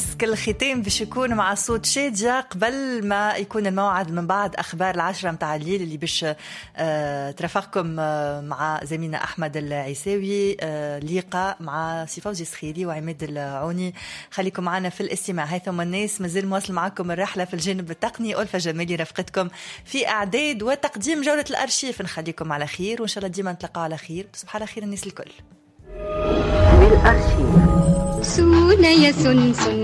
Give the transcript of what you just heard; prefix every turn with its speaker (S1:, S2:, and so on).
S1: مسك الختام باش يكون مع صوت شادية قبل ما يكون الموعد من بعد أخبار 10 متاع الليل اللي باش ترافقكم مع زميلنا أحمد العيساوي لقاء مع سي فوزي السخيري وعماد العوني. خليكم معنا في الاستماع. هيثم الناس مازال مواصل معكم الرحلة في الجانب التقني. ألفة جمالي رفقتكم في إعداد وتقديم جولة الأرشيف. نخليكم على خير وإن شاء الله ديما نتلقاو على خير. تصبح على خير الناس الكل.
S2: للأرشيف سونا يا سنسن